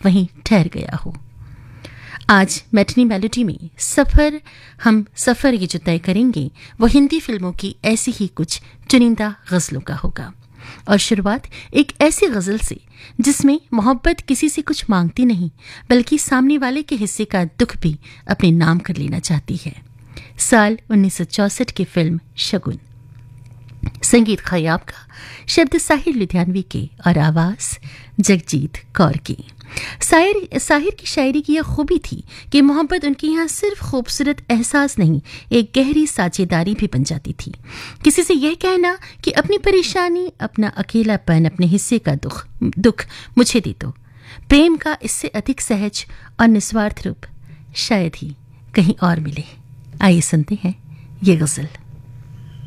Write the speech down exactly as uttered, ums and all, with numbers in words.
वहीं ठहर गया हो। आज मैटिनी मेलोडी में सफर हम सफर ये जो तय करेंगे वो हिंदी फिल्मों की ऐसी ही कुछ चुनिंदा गजलों का होगा। और शुरुआत एक ऐसी गजल से जिसमें मोहब्बत किसी से कुछ मांगती नहीं बल्कि सामने वाले के हिस्से का दुख भी अपने नाम कर लेना चाहती है। साल उन्नीस सौ चौसठ की फिल्म शगुन, संगीत खयाब का, शब्द साहिर लुधियानवी के और आवाज जगजीत कौर की। साहिर साहिर की शायरी की यह खूबी थी कि मोहब्बत उनके यहाँ सिर्फ खूबसूरत एहसास नहीं, एक गहरी साझेदारी भी बन जाती थी। किसी से यह कहना कि अपनी परेशानी, अपना अकेलापन, अपने हिस्से का दुख दुख मुझे दे दो, प्रेम का इससे अधिक सहज और निस्वार्थ रूप शायद ही कहीं और मिले। आइए सुनते हैं ये गजल।